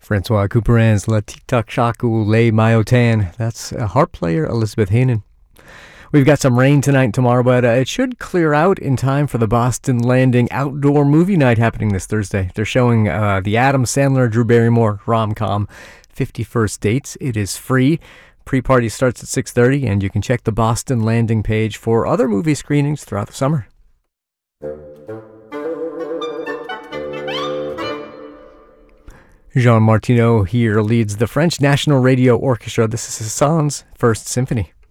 Francois Couperin's La Tic Tac Shaku Le Mayotan. That's harp player Elizabeth Hainan. We've got some rain tonight and tomorrow, but it should clear out in time for the Boston Landing Outdoor Movie Night happening this Thursday. They're showing the Adam Sandler, Drew Barrymore rom-com 51st Dates. It is free. Pre-party starts at 6:30, and you can check the Boston Landing page for other movie screenings throughout the summer. Jean Martineau here leads the French National Radio Orchestra. This is Saint-Saëns' First Symphony.